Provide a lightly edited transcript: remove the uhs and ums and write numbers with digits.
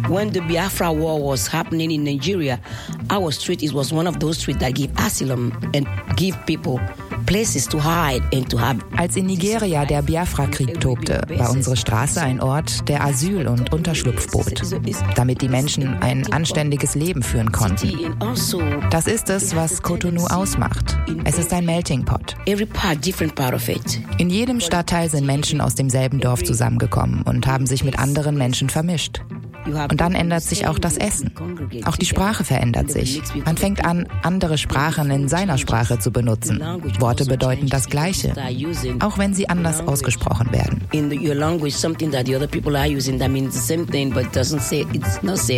When the Biafra war was happening in Nigeria, our street was one of those streets that give asylum and give people places to hide and to have. Als in Nigeria der Biafra-Krieg tobte, war unsere Straße ein Ort, der Asyl und Unterschlupf bot, damit die Menschen ein anständiges Leben führen konnten. Das ist es, was Cotonou ausmacht. Es ist ein Melting Pot. In jedem Stadtteil sind Menschen aus demselben Dorf zusammengekommen und haben sich mit anderen Menschen vermischt. Und dann ändert sich auch das Essen. Auch die Sprache verändert sich. Man fängt an, andere Sprachen in seiner Sprache zu benutzen. Worte bedeuten das Gleiche, auch wenn sie anders ausgesprochen werden.